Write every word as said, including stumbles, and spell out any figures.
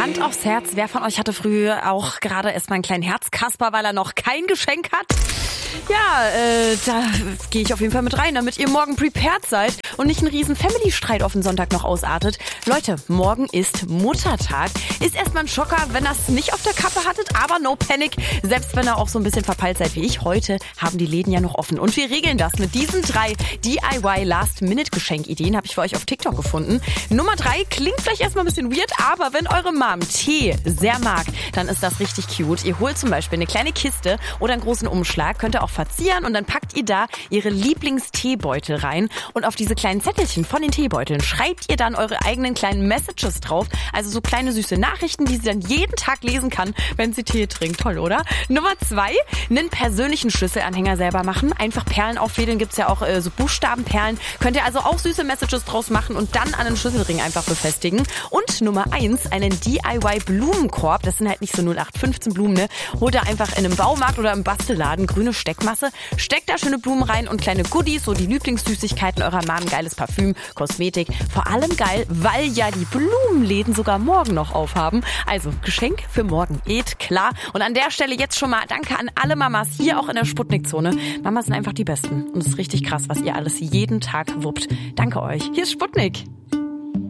Hand aufs Herz, wer von euch hatte früher auch gerade erstmal einen kleinen Herzkasper, weil er noch kein Geschenk hat? Ja, äh, da gehe ich auf jeden Fall mit rein, damit ihr morgen prepared seid und nicht einen riesen Family-Streit auf den Sonntag noch ausartet. Leute, morgen ist Muttertag. Ist erstmal ein Schocker, wenn ihr es nicht auf der Kappe hattet, aber no panic. Selbst wenn ihr auch so ein bisschen verpeilt seid wie ich, heute haben die Läden ja noch offen. Und wir regeln das mit diesen drei D I Y Last-Minute-Geschenkideen, habe ich für euch auf TikTok gefunden. Nummer drei klingt vielleicht erstmal ein bisschen weird, aber wenn eure Mom Tee sehr mag, dann ist das richtig cute. Ihr holt zum Beispiel eine kleine Kiste oder einen großen Umschlag, könnt ihr auch verzieren und dann packt ihr da ihre Lieblingsteebeutel rein und auf diese kleinen Zettelchen von den Teebeuteln schreibt ihr dann eure eigenen kleinen Messages drauf, also so kleine süße Nachrichten, die sie dann jeden Tag lesen kann, wenn sie Tee trinkt. Toll, oder? Nummer zwei, einen persönlichen Schlüsselanhänger selber machen. Einfach Perlen auffädeln, gibt's ja auch äh, so Buchstabenperlen. Könnt ihr also auch süße Messages draus machen und dann an den Schlüsselring einfach befestigen. Und Nummer eins, einen D I Y Blumenkorb. Das sind halt nicht so null acht fünfzehn Blumen, ne? Holt ihr einfach in einem Baumarkt oder im Bastelladen grüne Steckmasse, steckt da schöne Blumen rein und kleine Goodies, so die Lieblingssüßigkeiten eurer Mom, geiles Parfüm, Kosmetik. Vor allem geil, weil ja die Blumenläden sogar morgen noch aufhaben. Also Geschenk für morgen, geht klar. Und an der Stelle jetzt schon mal danke an alle Mamas hier auch in der Sputnik-Zone. Mamas sind einfach die Besten. Und es ist richtig krass, was ihr alles jeden Tag wuppt. Danke euch. Hier ist Sputnik.